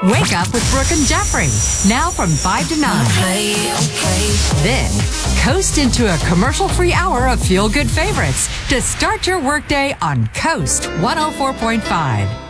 Wake up with Brooke and Jeffrey. Now from 5 to 9. Then, coast into a commercial-free hour of feel-good favorites to start your workday on Coast 104.5.